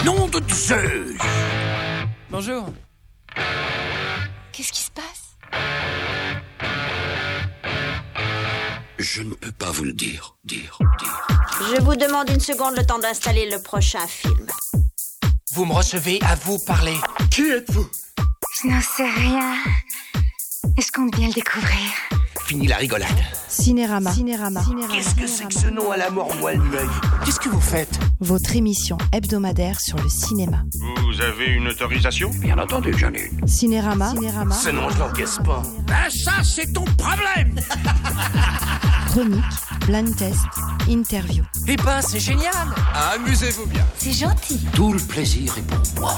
Nom de Zeus! Bonjour. Qu'est-ce qui se passe? Je ne peux pas vous le dire. Je vous demande une seconde, le temps d'installer le prochain film. Vous me recevez, à vous parler. Qui êtes-vous? Je n'en sais rien. Est-ce qu'on compte bien le découvrir? Fini la rigolade. Cinérama. Qu'est-ce que c'est que ce nom à la mort moelle l'œil? Qu'est-ce que vous faites? Votre émission hebdomadaire sur le cinéma. Vous avez une autorisation? Bien entendu, j'en ai une. Cinérama. Ce nom, je l'encaisse pas. Ben ça, c'est ton problème! Chronique, blind test, interview. Eh ben, c'est génial. Amusez-vous bien. C'est gentil. Tout le plaisir est pour moi.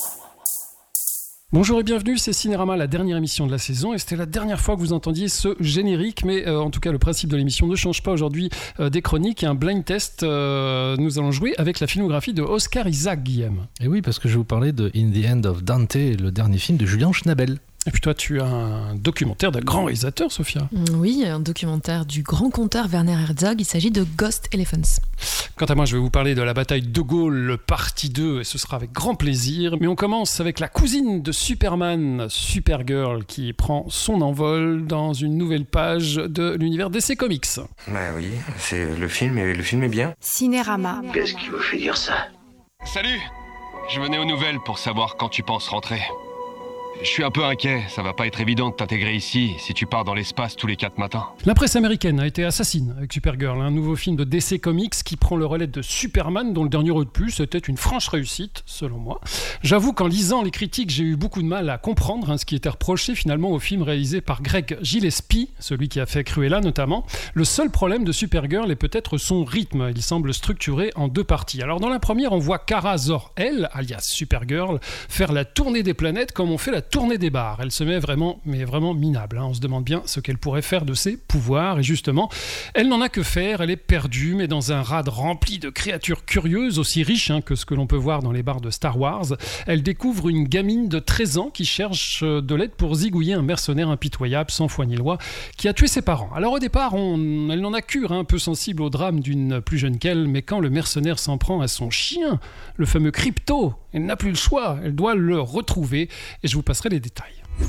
Bonjour et bienvenue, c'est Cinérama, la dernière émission de la saison, et c'était la dernière fois que vous entendiez ce générique, mais en tout cas le principe de l'émission ne change pas aujourd'hui. Des chroniques et un blind test, nous allons jouer avec la filmographie de Oscar Isaac, Guillaume. Et oui, parce que je vais vous parler de In the End of Dante, le dernier film de Julian Schnabel. Et puis toi, tu as un documentaire d'un grand réalisateur, Sophia. Oui, un documentaire du grand conteur Werner Herzog. Il s'agit de Ghost Elephants. Quant à moi, je vais vous parler de la bataille de Gaulle, partie 2, et ce sera avec grand plaisir. Mais on commence avec la cousine de Superman, Supergirl, qui prend son envol dans une nouvelle page de l'univers DC Comics. Bah oui, c'est le film est bien. Cinérama. Qu'est-ce qui vous fait dire ça? Salut! Je venais aux nouvelles pour savoir quand tu penses rentrer. Je suis un peu inquiet, ça va pas être évident de t'intégrer ici si tu pars dans l'espace tous les 4 matins. La presse américaine a été assassine avec Supergirl, un nouveau film de DC Comics qui prend le relais de Superman, dont le dernier opus était une franche réussite, selon moi. J'avoue qu'en lisant les critiques, j'ai eu beaucoup de mal à comprendre ce qui était reproché finalement au film réalisé par Greg Gillespie, celui qui a fait Cruella notamment. Le seul problème de Supergirl est peut-être son rythme. Il semble structuré en 2 parties. Alors dans la première, on voit Kara Zor-El, alias Supergirl, faire la tournée des planètes comme on fait la tournée des bars. Elle se met vraiment minable. On se demande bien ce qu'elle pourrait faire de ses pouvoirs. Et justement, elle n'en a que faire. Elle est perdue, mais dans un rade rempli de créatures curieuses, aussi riches que ce que l'on peut voir dans les bars de Star Wars. Elle découvre une gamine de 13 ans qui cherche de l'aide pour zigouiller un mercenaire impitoyable, sans foi ni loi, qui a tué ses parents. Alors au départ, elle n'en a cure, un peu sensible au drame d'une plus jeune qu'elle, mais quand le mercenaire s'en prend à son chien, le fameux Crypto, elle n'a plus le choix, elle doit le retrouver, et je vous passerai les détails.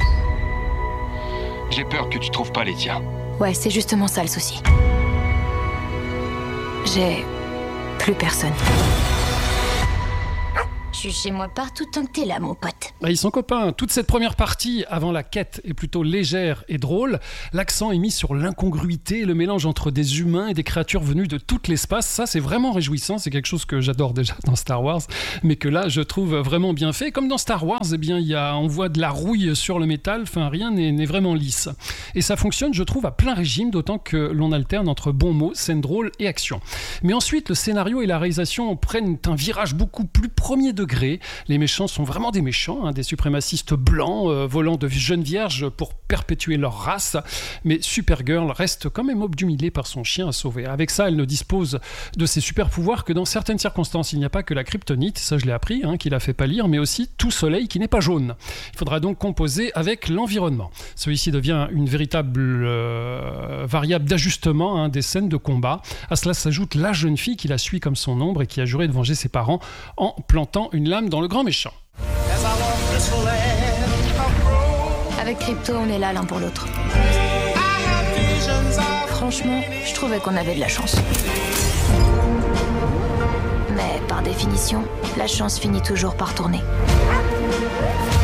J'ai peur que tu trouves pas les tiens. Ouais, c'est justement ça le souci. J'ai plus personne. Je suis chez moi partout tant que t'es là, mon pote. Ils sont copains. Toute cette première partie, avant la quête, est plutôt légère et drôle. L'accent est mis sur l'incongruité, le mélange entre des humains et des créatures venues de tout l'espace. Ça, c'est vraiment réjouissant. C'est quelque chose que j'adore déjà dans Star Wars, mais que là, je trouve vraiment bien fait. Comme dans Star Wars, on voit de la rouille sur le métal. Enfin, rien n'est vraiment lisse. Et ça fonctionne, je trouve, à plein régime, d'autant que l'on alterne entre bons mots, scènes drôles et action. Mais ensuite, le scénario et la réalisation prennent un virage beaucoup plus premier degré. Les méchants sont vraiment des méchants, des suprémacistes blancs volant de jeunes vierges pour perpétuer leur race. Mais Supergirl reste quand même obnubilée par son chien à sauver. Avec ça, elle ne dispose de ses super pouvoirs que dans certaines circonstances. Il n'y a pas que la kryptonite, ça je l'ai appris, qui la fait pâlir, mais aussi tout soleil qui n'est pas jaune. Il faudra donc composer avec l'environnement. Celui-ci devient une véritable variable d'ajustement des scènes de combat. À cela s'ajoute la jeune fille qui la suit comme son ombre et qui a juré de venger ses parents en plantant une lame dans le grand méchant. Avec Crypto, on est là l'un pour l'autre. Franchement, je trouvais qu'on avait de la chance. Mais par définition, la chance finit toujours par tourner. Crypto ?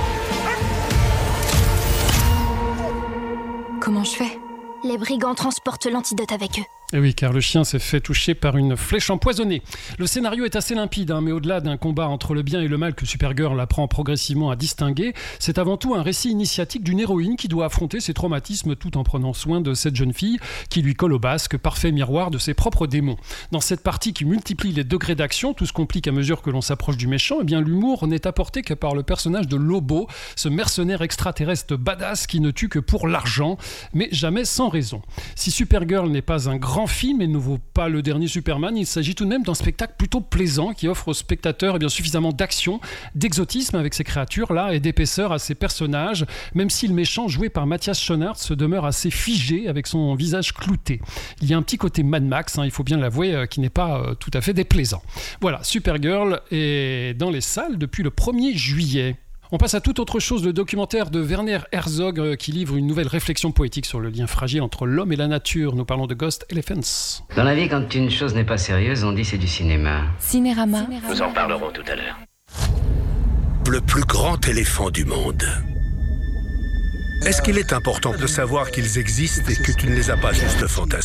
Comment je fais ? Les brigands transportent l'antidote avec eux. Et oui, car le chien s'est fait toucher par une flèche empoisonnée. Le scénario est assez limpide, mais au-delà d'un combat entre le bien et le mal que Supergirl apprend progressivement à distinguer, c'est avant tout un récit initiatique d'une héroïne qui doit affronter ses traumatismes tout en prenant soin de cette jeune fille qui lui colle au basque, parfait miroir de ses propres démons. Dans cette partie qui multiplie les degrés d'action, tout se complique à mesure que l'on s'approche du méchant, l'humour n'est apporté que par le personnage de Lobo, ce mercenaire extraterrestre badass qui ne tue que pour l'argent, mais jamais sans raison. Si Supergirl n'est pas un grand grand film et ne vaut pas le dernier Superman. Il s'agit tout de même d'un spectacle plutôt plaisant qui offre aux spectateurs suffisamment d'action, d'exotisme avec ces créatures-là et d'épaisseur à ces personnages, même si le méchant joué par Matthias Schoenaerts se demeure assez figé avec son visage clouté. Il y a un petit côté Mad Max, il faut bien l'avouer, qui n'est pas tout à fait déplaisant. Voilà, Supergirl est dans les salles depuis le 1er juillet. On passe à toute autre chose, le documentaire de Werner Herzog qui livre une nouvelle réflexion poétique sur le lien fragile entre l'homme et la nature. Nous parlons de Ghost Elephants. Dans la vie, quand une chose n'est pas sérieuse, on dit c'est du cinéma. Cinérama. Nous en parlerons tout à l'heure. Le plus grand éléphant du monde. Est-ce qu'il est important de savoir qu'ils existent et que tu ne les as pas juste fantasmés ?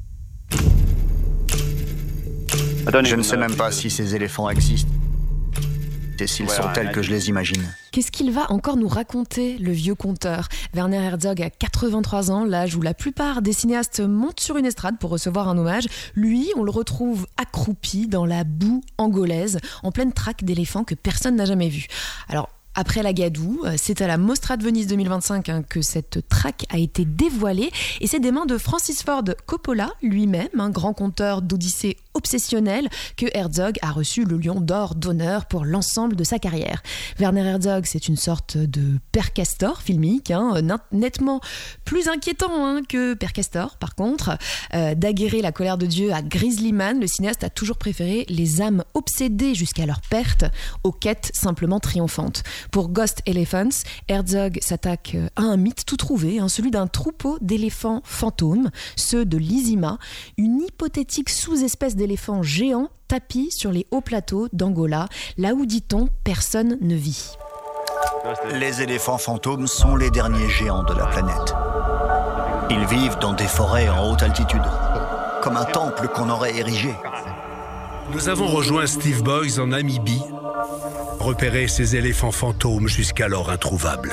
Je ne sais même pas si ces éléphants existent et s'ils sont tels que je les imagine. Qu'est-ce qu'il va encore nous raconter, le vieux conteur ? Werner Herzog a 83 ans, l'âge où la plupart des cinéastes montent sur une estrade pour recevoir un hommage. Lui, on le retrouve accroupi dans la boue angolaise, en pleine traque d'éléphants que personne n'a jamais vu. Alors, après la Gadoue, c'est à la Mostra de Venise 2025 que cette traque a été dévoilée et c'est des mains de Francis Ford Coppola, lui-même, un grand conteur d'Odyssée obsessionnelle, que Herzog a reçu le Lion d'Or d'honneur pour l'ensemble de sa carrière. Werner Herzog, c'est une sorte de Père Castor filmique, nettement plus inquiétant que Père Castor. Par contre, daguerrer la colère de Dieu à Grizzly Man, le cinéaste a toujours préféré les âmes obsédées jusqu'à leur perte aux quêtes simplement triomphantes. Pour Ghost Elephants, Herzog s'attaque à un mythe tout trouvé, celui d'un troupeau d'éléphants fantômes, ceux de l'Izima, une hypothétique sous-espèce d'éléphants géants tapis sur les hauts plateaux d'Angola, là où, dit-on, personne ne vit. Les éléphants fantômes sont les derniers géants de la planète. Ils vivent dans des forêts en haute altitude, comme un temple qu'on aurait érigé. Nous avons rejoint Steve Boys en Namibie, repérer ces éléphants fantômes jusqu'alors introuvables.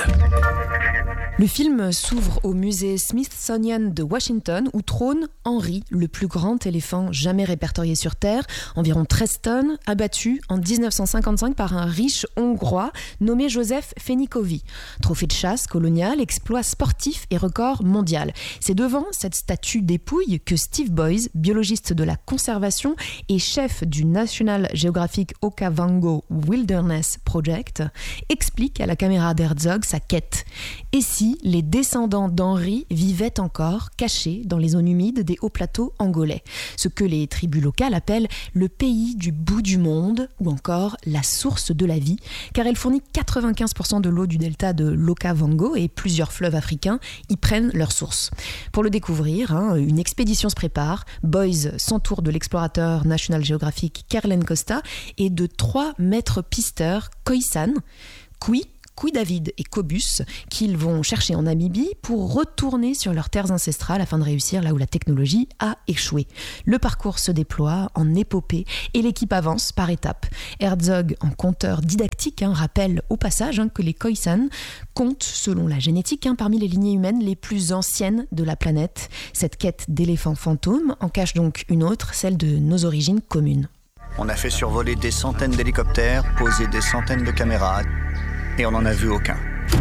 Le film s'ouvre au musée Smithsonian de Washington où trône Henry, le plus grand éléphant jamais répertorié sur Terre, environ 13 tonnes, abattu en 1955 par un riche Hongrois nommé Joseph Fenikovi. Trophée de chasse colonial, exploit sportif et record mondial. C'est devant cette statue dépouille que Steve Boys, biologiste de la conservation et chef du National Geographic Okavango Wilderness Project, explique à la caméra d'Herzog sa quête. Et si les descendants d'Henry vivaient encore cachés dans les zones humides des hauts plateaux angolais, ce que les tribus locales appellent le pays du bout du monde ou encore la source de la vie, car elle fournit 95% de l'eau du delta de l'Okavango et plusieurs fleuves africains y prennent leur source. Pour le découvrir, une expédition se prépare. Boys s'entoure de l'explorateur National Geographic Kerlen Costa et de 3 maîtres pisteurs Khoisan, Kui David et Cobus, qu'ils vont chercher en Namibie pour retourner sur leurs terres ancestrales afin de réussir là où la technologie a échoué. Le parcours se déploie en épopée et l'équipe avance par étapes. Herzog, en conteur didactique, rappelle au passage que les Khoisan comptent, selon la génétique, parmi les lignées humaines les plus anciennes de la planète. Cette quête d'éléphants fantômes en cache donc une autre, celle de nos origines communes. On a fait survoler des centaines d'hélicoptères, posé des centaines de caméras, et on n'en a vu aucun.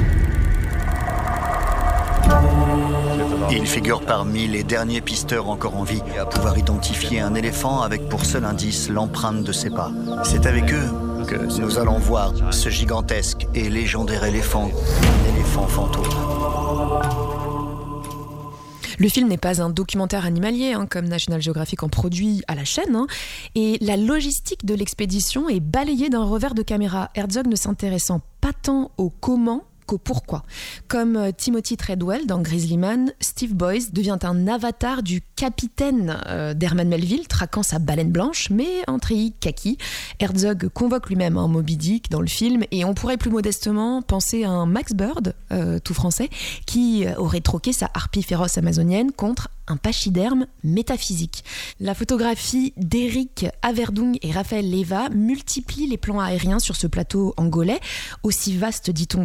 Il figure parmi les derniers pisteurs encore en vie à pouvoir identifier un éléphant avec pour seul indice l'empreinte de ses pas. C'est avec eux que nous allons voir ce gigantesque et légendaire éléphant, un éléphant fantôme. Le film n'est pas un documentaire animalier, comme National Geographic en produit à la chaîne, et la logistique de l'expédition est balayée d'un revers de caméra, Herzog ne s'intéressant pas tant au comment qu'au pourquoi. Comme Timothy Treadwell dans Grizzly Man, Steve Boys devient un avatar du capitaine d'Herman Melville, traquant sa baleine blanche, mais en treillis kaki. Herzog convoque lui-même un Moby Dick dans le film, et on pourrait plus modestement penser à un Max Bird, tout français, qui aurait troqué sa harpie féroce amazonienne contre un pachyderme métaphysique. La photographie d'Éric Averdung et Raphaël Leva multiplie les plans aériens sur ce plateau angolais, aussi vaste, dit-on, que l'Angleterre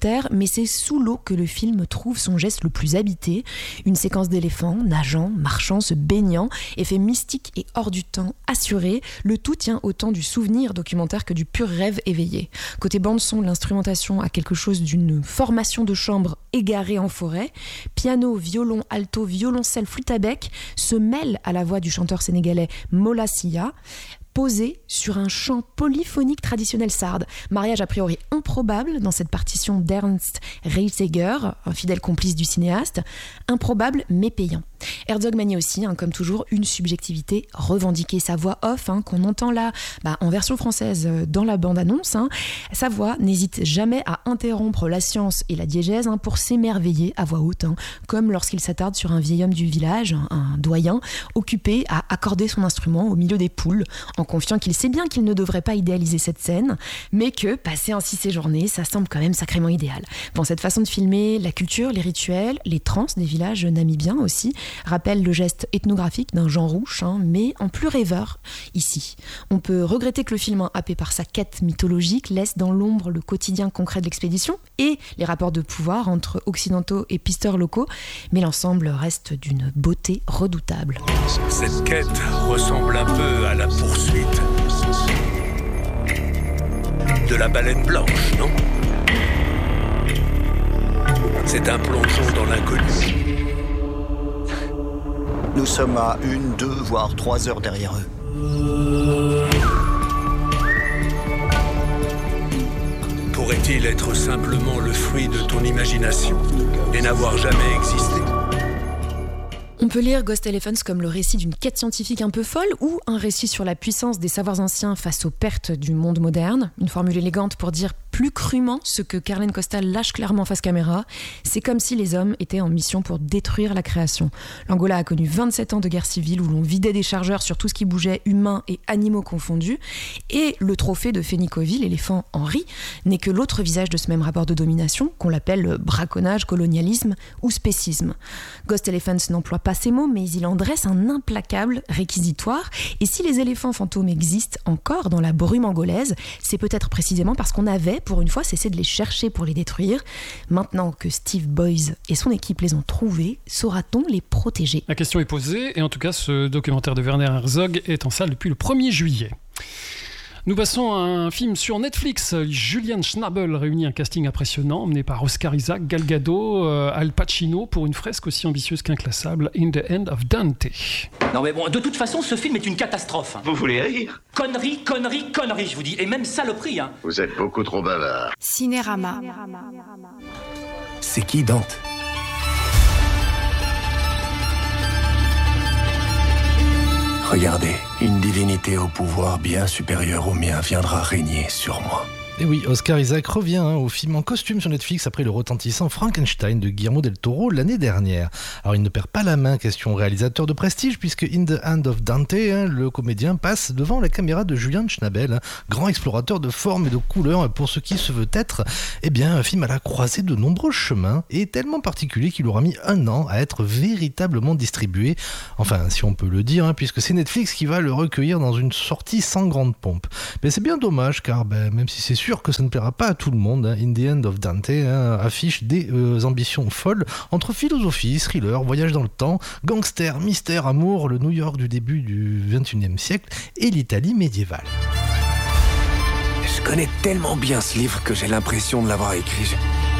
terre, mais c'est sous l'eau que le film trouve son geste le plus habité. Une séquence d'éléphants nageant, marchant, se baignant, effet mystique et hors du temps assuré. Le tout tient autant du souvenir documentaire que du pur rêve éveillé. Côté bande-son, l'instrumentation a quelque chose d'une formation de chambre égarée en forêt. Piano, violon, alto, violoncelle, flûte à bec se mêlent à la voix du chanteur sénégalais Mola Sia, posé sur un chant polyphonique traditionnel sarde. Mariage a priori improbable dans cette partition d'Ernst Reitseger, un fidèle complice du cinéaste. Improbable mais payant. Herzog manie aussi, comme toujours, une subjectivité revendiquée. Sa voix off, qu'on entend là, en version française dans la bande-annonce, sa voix n'hésite jamais à interrompre la science et la diégèse pour s'émerveiller à voix haute, comme lorsqu'il s'attarde sur un vieil homme du village, un doyen, occupé à accorder son instrument au milieu des poules, en confiant qu'il sait bien qu'il ne devrait pas idéaliser cette scène, mais que, passer ainsi ses journées, ça semble quand même sacrément idéal. Bon, cette façon de filmer la culture, les rituels, les transes des villages namibiens aussi, rappelle le geste ethnographique d'un Jean Rouch, mais en plus rêveur ici. On peut regretter que le film, happé par sa quête mythologique, laisse dans l'ombre le quotidien concret de l'expédition et les rapports de pouvoir entre occidentaux et pisteurs locaux, mais l'ensemble reste d'une beauté redoutable. Cette quête ressemble un peu à la poursuite de la baleine blanche, non ? C'est un plongeon dans l'inconnu. Nous sommes à 1, 2, voire 3 heures derrière eux. Pourrait-il être simplement le fruit de ton imagination et n'avoir jamais existé ? On peut lire Ghost Elephants comme le récit d'une quête scientifique un peu folle ou un récit sur la puissance des savoirs anciens face aux pertes du monde moderne. Une formule élégante pour dire plus crûment ce que Carlen Costal lâche clairement face caméra. C'est comme si les hommes étaient en mission pour détruire la création. L'Angola a connu 27 ans de guerre civile où l'on vidait des chargeurs sur tout ce qui bougeait, humains et animaux confondus. Et le trophée de Fénicovi, l'éléphant Henri, n'est que l'autre visage de ce même rapport de domination qu'on l'appelle braconnage, colonialisme ou spécisme. Ghost Elephants n'emploie pas ces mots, mais il en dresse un implacable réquisitoire. Et si les éléphants fantômes existent encore dans la brume angolaise, c'est peut-être précisément parce qu'on avait, pour une fois, cessé de les chercher pour les détruire. Maintenant que Steve Boys et son équipe les ont trouvés, saura-t-on les protéger ? La question est posée, et en tout cas, ce documentaire de Werner Herzog est en salle depuis le 1er juillet. Nous passons à un film sur Netflix. Julian Schnabel réunit un casting impressionnant, emmené par Oscar Isaac, Gal Gadot, Al Pacino, pour une fresque aussi ambitieuse qu'inclassable, In the End of Dante. Non mais bon, de toute façon, ce film est une catastrophe. Vous voulez rire ? Connerie, je vous dis, et même saloperie. Vous êtes beaucoup trop bavard. Cinérama. C'est qui Dante ? Regardez, une divinité au pouvoir bien supérieur au mien viendra régner sur moi. Et oui, Oscar Isaac revient au film en costume sur Netflix après le retentissant Frankenstein de Guillermo del Toro l'année dernière. Alors il ne perd pas la main, question réalisateur de prestige, puisque In the Hand of Dante, le comédien passe devant la caméra de Julian Schnabel, grand explorateur de formes et de couleurs pour ce qui se veut être un film à la croisée de nombreux chemins et tellement particulier qu'il aura mis 1 an à être véritablement distribué. Enfin, si on peut le dire, puisque c'est Netflix qui va le recueillir dans une sortie sans grande pompe. Mais c'est bien dommage, car même si c'est sûr que ça ne plaira pas à tout le monde, In the End of Dante affiche des ambitions folles entre philosophie, thriller, voyage dans le temps, gangster, mystère, amour, le New York du début du XXIe siècle et l'Italie médiévale. Je connais tellement bien ce livre que j'ai l'impression de l'avoir écrit.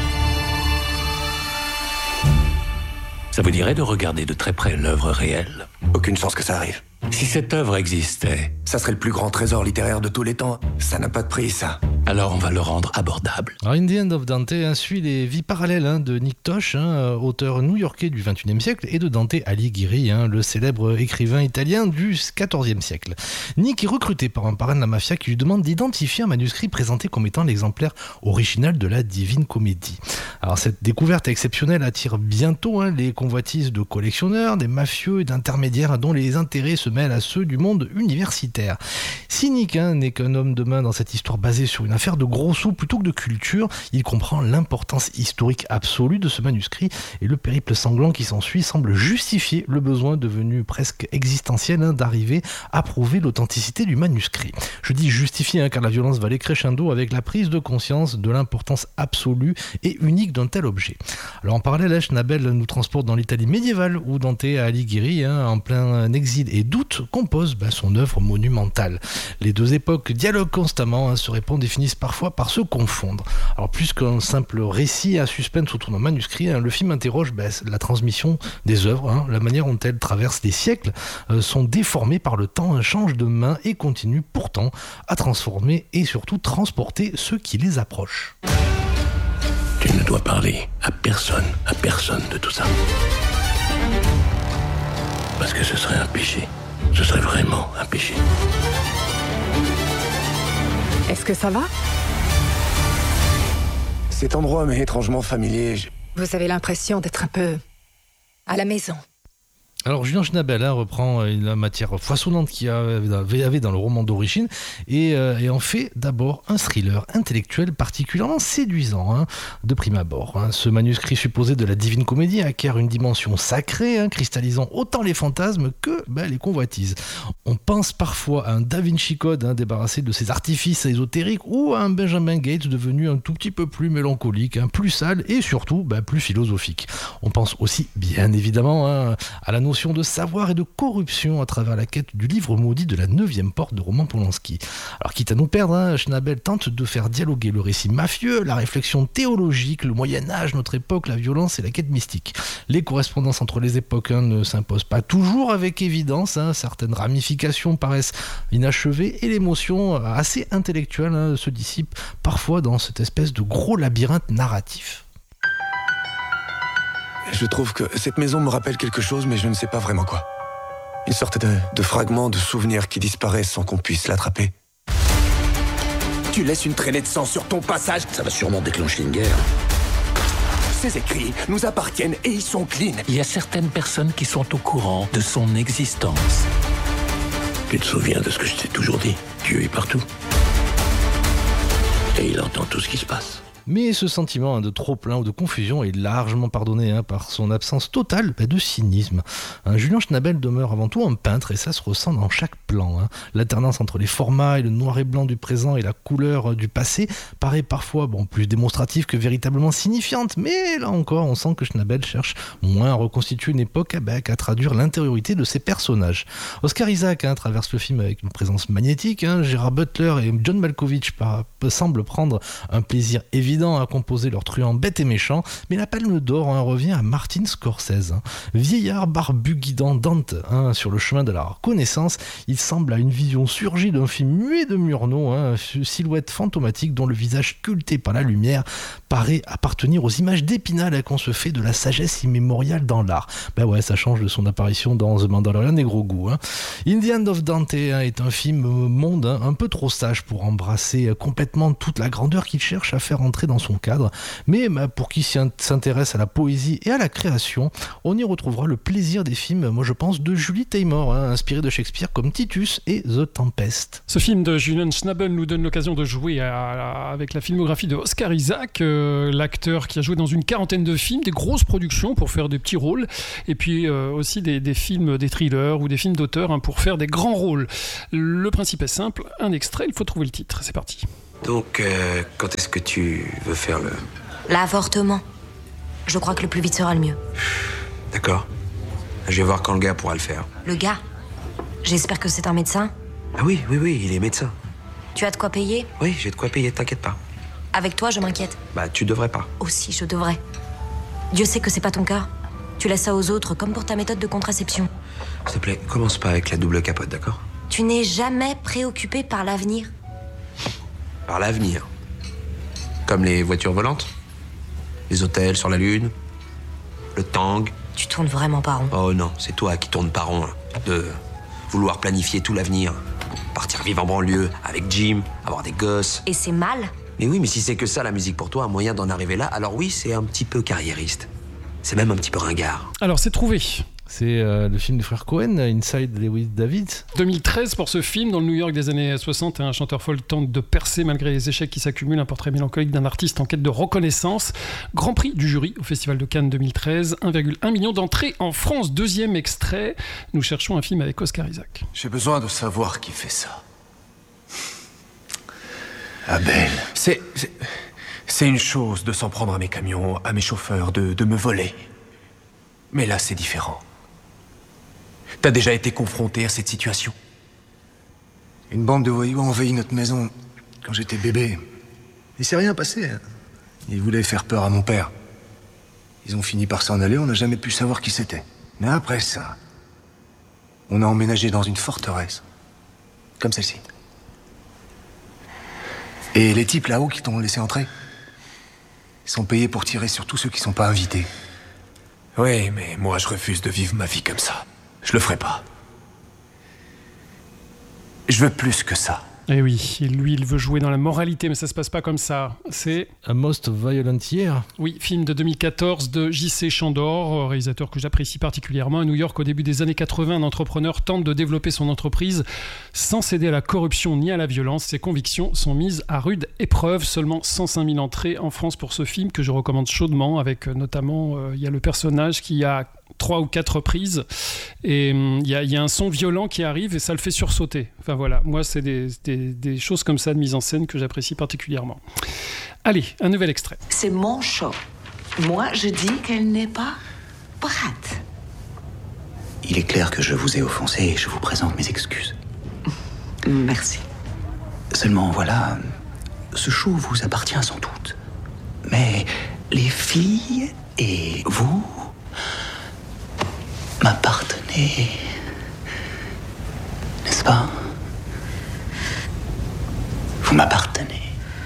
Ça vous dirait de regarder de très près l'œuvre réelle ? Aucune chance que ça arrive. Si cette œuvre existait, ça serait le plus grand trésor littéraire de tous les temps. Ça n'a pas de prix, ça. Alors on va le rendre abordable. Alors In the End of Dante suit les vies parallèles de Nick Tosh, auteur new-yorkais du XXIe siècle, et de Dante Alighieri, le célèbre écrivain italien du XIVe siècle. Nick est recruté par un parrain de la mafia qui lui demande d'identifier un manuscrit présenté comme étant l'exemplaire original de la Divine Comédie. Alors cette découverte exceptionnelle attire bientôt les convoitises de collectionneurs, des mafieux et d'intermédiaires dont les intérêts se mêlent à ceux du monde universitaire. Si Nick n'est qu'un homme de main dans cette histoire basée sur une affaire de gros sous plutôt que de culture. Il comprend l'importance historique absolue de ce manuscrit et le périple sanglant qui s'ensuit semble justifier le besoin devenu presque existentiel d'arriver à prouver l'authenticité du manuscrit. Je dis justifier car la violence va aller crescendo avec la prise de conscience de l'importance absolue et unique d'un tel objet. Alors en parallèle, Schnabel nous transporte dans l'Italie médiévale où Dante Alighieri, en plein exil et doute, compose son œuvre monumentale. Les deux époques dialoguent constamment, se répondent et finissent parfois par se confondre. Alors plus qu'un simple récit à suspense autour d'un manuscrit, le film interroge la transmission des œuvres, la manière dont elles traversent les siècles, sont déformées par le temps, changent de main et continuent pourtant à transformer et surtout transporter ceux qui les approchent. Tu ne dois parler à personne de tout ça. Parce que ce serait un péché. Ce serait vraiment un péché. Est-ce que ça va ? Cet endroit m'est étrangement familier. Vous avez l'impression d'être un peu à la maison. Alors Julien Schnabel reprend la matière foisonnante qu'il y avait dans le roman d'origine et en fait d'abord un thriller intellectuel particulièrement séduisant de prime abord. Ce manuscrit supposé de la Divine Comédie acquiert une dimension sacrée, cristallisant autant les fantasmes que les convoitises. On pense parfois à un Da Vinci Code débarrassé de ses artifices ésotériques ou à un Benjamin Gates devenu un tout petit peu plus mélancolique, plus sale et surtout plus philosophique. On pense aussi bien évidemment à la notion de savoir et de corruption à travers la quête du livre maudit de la 9e porte de Roman Polanski. Alors quitte à nous perdre, Schnabel tente de faire dialoguer le récit mafieux, la réflexion théologique, le Moyen-Âge, notre époque, la violence et la quête mystique. Les correspondances entre les époques ne s'imposent pas toujours avec évidence, certaines ramifications paraissent inachevées et l'émotion assez intellectuelle se dissipe parfois dans cette espèce de gros labyrinthe narratif. Je trouve que cette maison me rappelle quelque chose, mais je ne sais pas vraiment quoi. Une sorte de fragment de souvenir qui disparaît sans qu'on puisse l'attraper. Tu laisses une traînée de sang sur ton passage. Ça va sûrement déclencher une guerre. Ces écrits nous appartiennent et ils sont clean. Il y a certaines personnes qui sont au courant de son existence. Tu te souviens de ce que je t'ai toujours dit ? Dieu est partout. Et il entend tout ce qui se passe. Mais ce sentiment de trop-plein ou de confusion est largement pardonné par son absence totale de cynisme. Julien Schnabel demeure avant tout un peintre et ça se ressent dans chaque plan. L'alternance entre les formats et le noir et blanc du présent et la couleur du passé paraît parfois plus démonstrative que véritablement signifiante, mais là encore on sent que Schnabel cherche moins à reconstituer une époque qu'à traduire l'intériorité de ses personnages. Oscar Isaac traverse le film avec une présence magnétique, Gérard Butler et John Malkovich semblent prendre un plaisir évident à composer leur truand bête et méchant, mais la palme d'or revient à Martin Scorsese. Vieillard barbu guidant Dante sur le chemin de la reconnaissance, il semble à une vision surgie d'un film muet de Murnau, silhouette fantomatique dont le visage sculpté par la lumière paraît appartenir aux images d'Épinal qu'on se fait de la sagesse immémoriale dans l'art. Ça change de son apparition dans The Mandalorian et Gros Goût. In the Hand of Dante est un film monde un peu trop sage pour embrasser complètement toute la grandeur qu'il cherche à faire entrer dans son cadre, mais pour qui s'intéresse à la poésie et à la création, on y retrouvera le plaisir des films, moi je pense, de Julie Taymor, inspiré de Shakespeare comme Titus et The Tempest. Ce film de Julien Schnabel nous donne l'occasion de jouer avec la filmographie de Oscar Isaac, l'acteur qui a joué dans une quarantaine de films, des grosses productions pour faire des petits rôles, et puis aussi des films, des thrillers ou des films d'auteur pour faire des grands rôles. Le principe est simple, un extrait, il faut trouver le titre, c'est parti. Donc, quand est-ce que tu veux faire l'avortement. Je crois que le plus vite sera le mieux. D'accord. Je vais voir quand le gars pourra le faire. Le gars ? J'espère que c'est un médecin. Ah oui, il est médecin. Tu as de quoi payer ? Oui, j'ai de quoi payer, t'inquiète pas. Avec toi, je m'inquiète. Tu devrais pas. Aussi, je devrais. Dieu sait que c'est pas ton cas. Tu laisses ça aux autres, comme pour ta méthode de contraception. S'il te plaît, commence pas avec la double capote, d'accord ? Tu n'es jamais préoccupé par l'avenir ? Par l'avenir. Comme les voitures volantes, les hôtels sur la Lune, le Tang. Tu tournes vraiment pas rond. Oh non, c'est toi qui tournes pas rond, de vouloir planifier tout l'avenir, partir vivre en banlieue avec Jim, avoir des gosses. Et c'est mal ? Mais oui, mais si c'est que ça la musique pour toi, un moyen d'en arriver là, alors oui, c'est un petit peu carriériste. C'est même un petit peu ringard. Alors c'est trouvé. C'est le film des frères Cohen, Inside Llewellyn David. 2013 pour ce film, dans le New York des années 60, un chanteur folk tente de percer malgré les échecs qui s'accumulent, un portrait mélancolique d'un artiste en quête de reconnaissance. Grand prix du jury au Festival de Cannes 2013, 1,1 million d'entrées en France. Deuxième extrait, nous cherchons un film avec Oscar Isaac. J'ai besoin de savoir qui fait ça. Abel. C'est une chose de s'en prendre à mes camions, à mes chauffeurs, de me voler. Mais là, c'est différent. T'as déjà été confronté à cette situation? Une bande de voyous a envahi notre maison quand j'étais bébé. Il s'est rien passé. Ils voulaient faire peur à mon père. Ils ont fini par s'en aller, on n'a jamais pu savoir qui c'était. Mais après ça, on a emménagé dans une forteresse. Comme celle-ci. Et les types là-haut qui t'ont laissé entrer, ils sont payés pour tirer sur tous ceux qui sont pas invités. Oui, mais moi, je refuse de vivre ma vie comme ça. Je le ferai pas. Je veux plus que ça. Eh oui, lui, il veut jouer dans la moralité, mais ça se passe pas comme ça. C'est A Most Violent Year. Oui, film de 2014 de J.C. Chandor, réalisateur que j'apprécie particulièrement. À New York, au début des années 80, un entrepreneur tente de développer son entreprise sans céder à la corruption ni à la violence. Ses convictions sont mises à rude épreuve. Seulement 105 000 entrées en France pour ce film que je recommande chaudement, avec notamment, il y a le personnage qui a 3 ou 4 reprises et il y a un son violent qui arrive et ça le fait sursauter. Enfin voilà, moi c'est des choses comme ça de mise en scène que j'apprécie particulièrement. Allez, un nouvel extrait. C'est mon show. Moi, je dis qu'elle n'est pas prête. Il est clair que je vous ai offensé et je vous présente mes excuses. Merci. Seulement, voilà, ce show vous appartient sans doute. Mais les filles et vous m'appartenez, n'est-ce pas? Vous m'appartenez.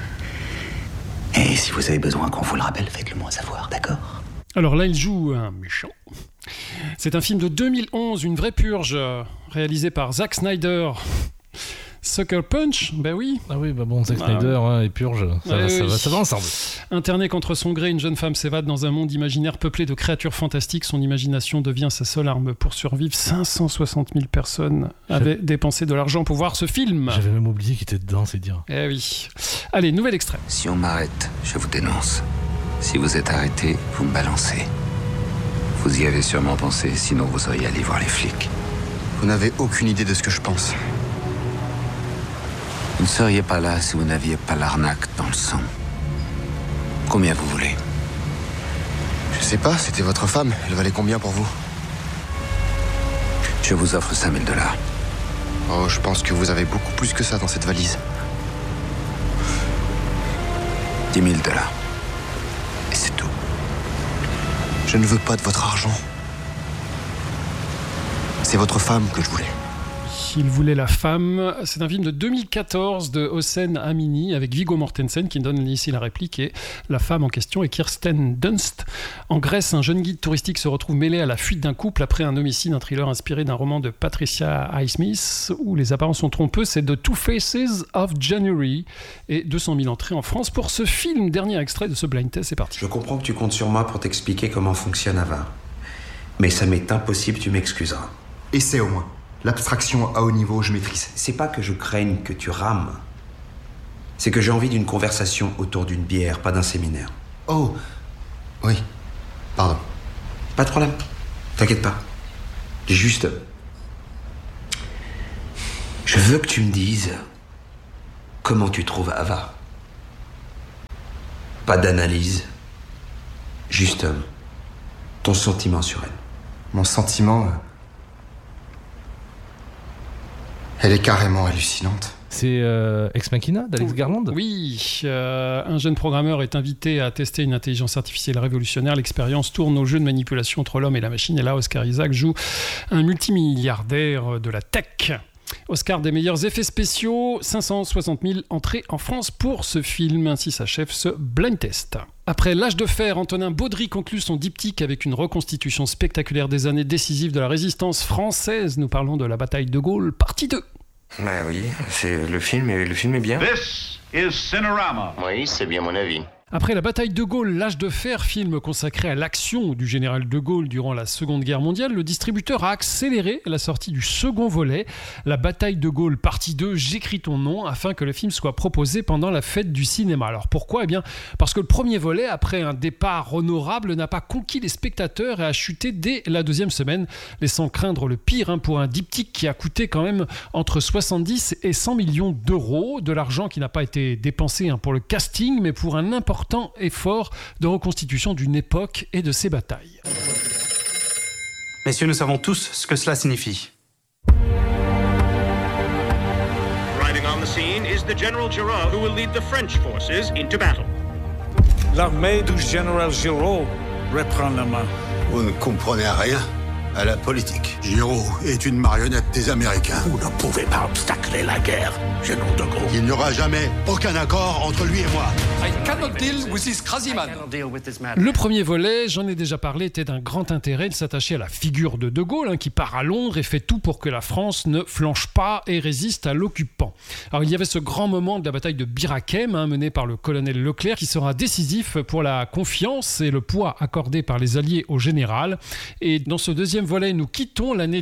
Et si vous avez besoin qu'on vous le rappelle, faites-le moi savoir, d'accord? Alors là, il joue un méchant. C'est un film de 2011, une vraie purge, réalisé par Zack Snyder. Sucker Punch, ben oui. Ah oui, bah bon, Zack Snyder et Purge, ça va ensemble. Interné contre son gré, une jeune femme s'évade dans un monde imaginaire peuplé de créatures fantastiques. Son imagination devient sa seule arme pour survivre. 560 000 personnes avaient dépensé de l'argent pour voir ce film. J'avais même oublié qu'il était dedans, c'est dire. Eh oui. Allez, nouvel extrait. Si on m'arrête, je vous dénonce. Si vous êtes arrêté, vous me balancez. Vous y avez sûrement pensé, sinon vous seriez allé voir les flics. Vous n'avez aucune idée de ce que je pense. Vous ne seriez pas là si vous n'aviez pas l'arnaque dans le sang. Combien vous voulez? Je sais pas, c'était votre femme. Elle valait combien pour vous? Je vous offre 5 000 $. Oh, je pense que vous avez beaucoup plus que ça dans cette valise. 10 000 $. Et c'est tout. Je ne veux pas de votre argent. C'est votre femme que je voulais. Il voulait la femme. C'est un film de 2014 de Hossein Amini avec Viggo Mortensen qui donne ici la réplique et la femme en question est Kirsten Dunst. En Grèce, un jeune guide touristique se retrouve mêlé à la fuite d'un couple après un homicide, un thriller inspiré d'un roman de Patricia Highsmith où les apparences sont trompeuses. C'est The Two Faces of January et 200 000 entrées en France pour ce film. Dernier extrait de ce blind test, c'est parti. Je comprends que tu comptes sur moi pour t'expliquer comment fonctionne Ava. Mais ça m'est impossible, tu m'excuseras. Essaie au moins. L'abstraction à haut niveau, je maîtrise. C'est pas que je craigne que tu rames. C'est que j'ai envie d'une conversation autour d'une bière, pas d'un séminaire. Oh, oui. Pardon. Pas de problème. T'inquiète pas. Juste... Je veux que tu me dises comment tu trouves Ava. Pas d'analyse. Juste ton sentiment sur elle. Mon sentiment... Elle est carrément hallucinante. C'est Ex Machina d'Alex Garland. Oui, un jeune programmeur est invité à tester une intelligence artificielle révolutionnaire. L'expérience tourne au jeu de manipulation entre l'homme et la machine. Et là, Oscar Isaac joue un multimilliardaire de la tech. Oscar des meilleurs effets spéciaux, 560 000 entrées en France pour ce film. Ainsi s'achève ce blind test. Après L'Âge de fer, Antonin Baudry conclut son diptyque avec une reconstitution spectaculaire des années décisives de la résistance française. Nous parlons de la bataille de Gaulle, partie 2. Bah oui, c'est le film est bien. This is Cinerama. Oui, c'est bien mon avis. Après la bataille de Gaulle, l'âge de fer, film consacré à l'action du général de Gaulle durant la Seconde Guerre mondiale, le distributeur a accéléré la sortie du second volet, la bataille de Gaulle partie 2, J'écris ton nom, afin que le film soit proposé pendant la fête du cinéma. Alors pourquoi ? Eh bien parce que le premier volet, après un départ honorable, n'a pas conquis les spectateurs et a chuté dès la deuxième semaine, laissant craindre le pire pour un diptyque qui a coûté quand même entre 70 et 100 millions d'euros, de l'argent qui n'a pas été dépensé pour le casting, mais pour un important effort de reconstitution d'une époque et de ses batailles. Messieurs, nous savons tous ce que cela signifie. Arriving on the scene is the General Giraud, who will lead the French forces into battle. L'armée du général Giraud reprend la main. Vous ne comprenez rien à la politique. Giraud est une marionnette des Américains. Vous ne pouvez pas obstacler la guerre, général de Gaulle. Il n'y aura jamais aucun accord entre lui et moi. I cannot deal with this crazy man. Le premier volet, j'en ai déjà parlé, était d'un grand intérêt. Il s'attachait à la figure de Gaulle, qui part à Londres et fait tout pour que la France ne flanche pas et résiste à l'occupant. Alors il y avait ce grand moment de la bataille de Bir Hakeim, mené par le colonel Leclerc, qui sera décisif pour la confiance et le poids accordé par les Alliés au général. Et dans ce deuxième volet, nous quittons l'année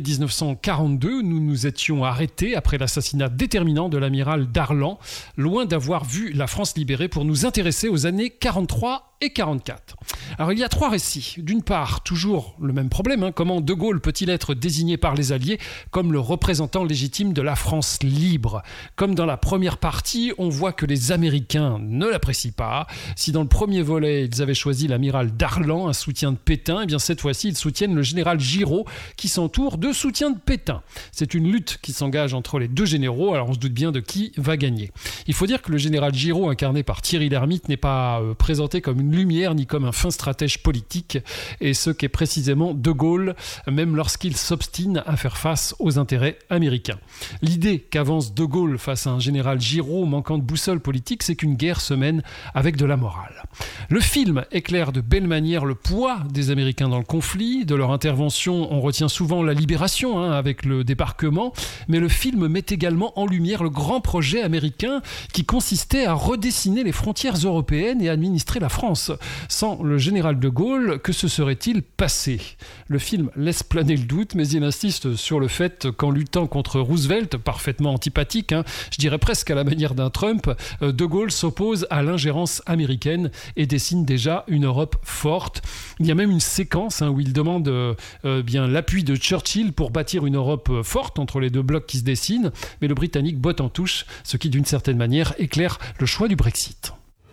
1942. Nous nous étions arrêtés après l'assassinat déterminant de l'amiral Darlan, loin d'avoir vu la France libérée, pour nous intéresser aux années 43 et 44. Alors il y a 3 récits. D'une part, toujours le même problème, comment De Gaulle peut-il être désigné par les Alliés comme le représentant légitime de la France libre ? Comme dans la première partie, on voit que les Américains ne l'apprécient pas. Si dans le premier volet, ils avaient choisi l'amiral Darlan, un soutien de Pétain, eh bien cette fois-ci, ils soutiennent le général Giraud, qui s'entoure de soutien de Pétain. C'est une lutte qui s'engage entre les deux généraux, alors on se doute bien de qui va gagner. Il faut dire que le général Giraud, incarné par Thierry Lhermitte, n'est pas présenté comme une lumière ni comme un fin stratège politique, et ce qu'est précisément De Gaulle, même lorsqu'il s'obstine à faire face aux intérêts américains. L'idée qu'avance De Gaulle face à un général Giraud manquant de boussole politique, c'est qu'une guerre se mène avec de la morale. Le film éclaire de belle manière le poids des Américains dans le conflit. De leur intervention, on retient souvent la libération, avec le débarquement, mais le film met également en lumière le grand projet américain qui consistait à redessiner les frontières européennes et à administrer la France. Sans le général de Gaulle, que se serait-il passé ? Le film laisse planer le doute, mais il insiste sur le fait qu'en luttant contre Roosevelt, parfaitement antipathique, je dirais presque à la manière d'un Trump, de Gaulle s'oppose à l'ingérence américaine et dessine déjà une Europe forte. Il y a même une séquence où il demande l'appui de Churchill pour bâtir une Europe forte entre les deux blocs qui se dessinent, mais le Britannique botte en touche, ce qui d'une certaine manière éclaire le choix du Brexit.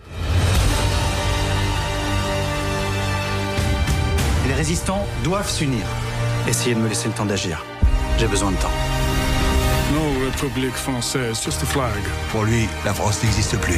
Les résistants doivent s'unir. Essayez de me laisser le temps d'agir. J'ai besoin de temps. No République française, just a flag. Pour lui, la France n'existe plus.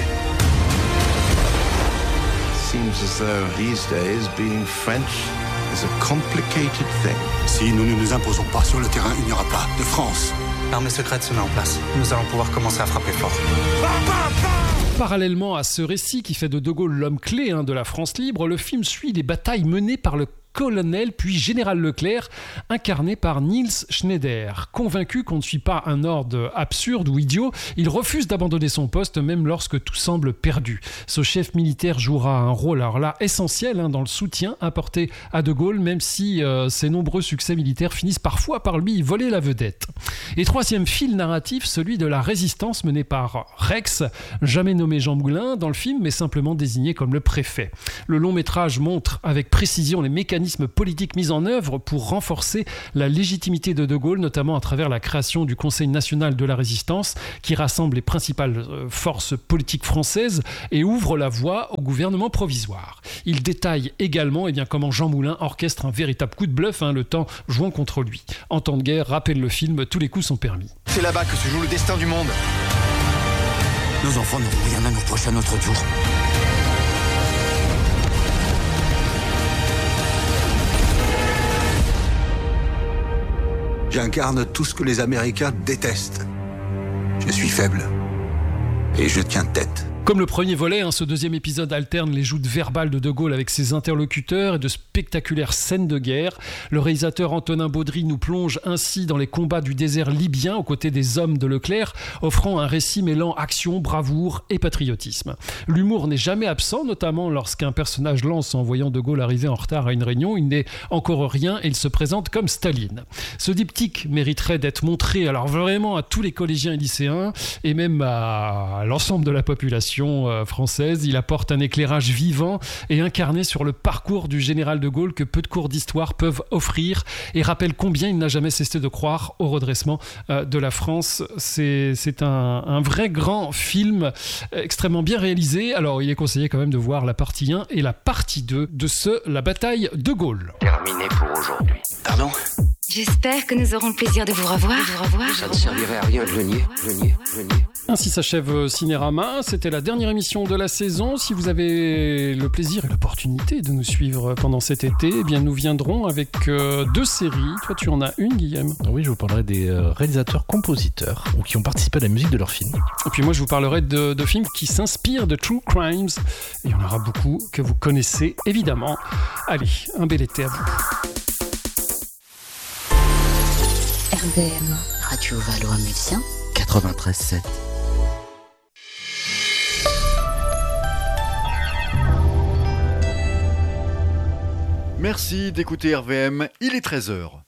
Seems as though these days being French is a complicated thing. Si nous ne nous imposons pas sur le terrain, il n'y aura pas de France. L'armée secrète se met en place. Nous allons pouvoir commencer à frapper fort. Parallèlement à ce récit qui fait de De Gaulle l'homme clé de la France libre, le film suit les batailles menées par le colonel puis général Leclerc, incarné par Niels Schneider. Convaincu qu'on ne suit pas un ordre absurde ou idiot, il refuse d'abandonner son poste même lorsque tout semble perdu. Ce chef militaire jouera un rôle essentiel dans le soutien apporté à De Gaulle, même si ses nombreux succès militaires finissent parfois par lui voler la vedette. Et troisième fil narratif, celui de la résistance menée par Rex, jamais nommé Jean Moulin dans le film, mais simplement désigné comme le préfet. Le long métrage montre avec précision les mécanismes politiques mis en œuvre pour renforcer la légitimité de Gaulle, notamment à travers la création du Conseil national de la résistance, qui rassemble les principales forces politiques françaises et ouvre la voie au gouvernement provisoire. Il détaille également comment Jean Moulin orchestre un véritable coup de bluff, le temps jouant contre lui. En temps de guerre, rappelle le film, tous les coups sont permis. C'est là-bas que se joue le destin du monde. Nos enfants n'auront rien à nous reprocher à notre tour. J'incarne tout ce que les Américains détestent. Je suis faible. Et je tiens tête. Comme le premier volet, ce deuxième épisode alterne les joutes verbales de Gaulle avec ses interlocuteurs et de spectaculaires scènes de guerre. Le réalisateur Antonin Baudry nous plonge ainsi dans les combats du désert libyen aux côtés des hommes de Leclerc, offrant un récit mêlant action, bravoure et patriotisme. L'humour n'est jamais absent, notamment lorsqu'un personnage lance en voyant De Gaulle arriver en retard à une réunion. Il n'est encore rien et il se présente comme Staline. Ce diptyque mériterait d'être montré alors vraiment à tous les collégiens et lycéens et même à l'ensemble de la population française. Il apporte un éclairage vivant et incarné sur le parcours du général de Gaulle que peu de cours d'histoire peuvent offrir et rappelle combien il n'a jamais cessé de croire au redressement de la France. C'est un vrai grand film extrêmement bien réalisé. Alors il est conseillé quand même de voir la partie 1 et la partie 2 de La bataille de Gaulle. Terminé pour aujourd'hui. Pardon ? J'espère que nous aurons le plaisir de vous revoir. Ça ne servirait à rien de le nier. Ainsi s'achève Cinérama. C'était la dernière émission de la saison. Si vous avez le plaisir et l'opportunité de nous suivre pendant cet été, eh bien nous viendrons avec 2 séries. Toi, tu en as une, Guillaume ? Oui, je vous parlerai des réalisateurs-compositeurs ou qui ont participé à la musique de leurs films. Et puis moi, je vous parlerai de films qui s'inspirent de True Crimes. Et il y en aura beaucoup que vous connaissez, évidemment. Allez, un bel été à vous. RVM, Radio Valois-Médecin, 93.7. Merci d'écouter RVM, il est 13h.